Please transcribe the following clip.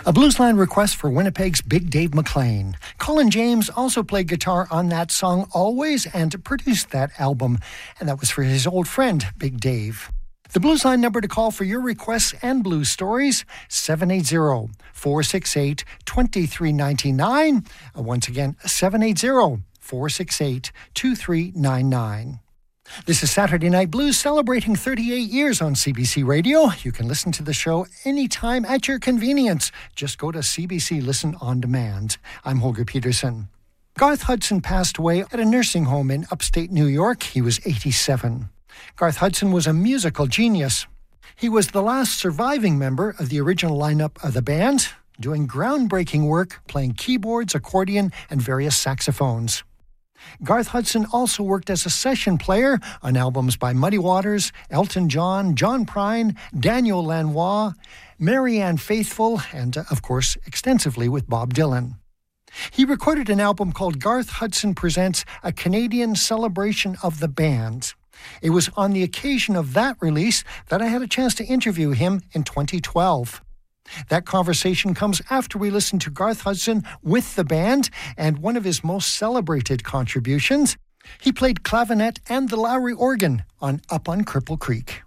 A Bluesline request for Winnipeg's Big Dave McLean. Colin James also played guitar on that song Always and produced that album, and that was for his old friend, Big Dave. The Bluesline number to call for your requests and blues stories, 780-468-2399. Once again, 780-468-2399. This is Saturday Night Blues, celebrating 38 years on CBC Radio. You can listen to the show anytime at your convenience. Just go to CBC Listen On Demand. I'm Holger Peterson. Garth Hudson passed away at a nursing home in upstate New York. He was 87. Garth Hudson was a musical genius. He was the last surviving member of the original lineup of the band, doing groundbreaking work, playing keyboards, accordion, and various saxophones. Garth Hudson also worked as a session player on albums by Muddy Waters, Elton John, John Prine, Daniel Lanois, Marianne Faithfull, and, of course, extensively with Bob Dylan. He recorded an album called Garth Hudson Presents a Canadian Celebration of the Band. It was on the occasion of that release that I had a chance to interview him in 2012. That conversation comes after we listen to Garth Hudson with the band, and one of his most celebrated contributions, he played clavinet and the Lowry organ on Up on Cripple Creek.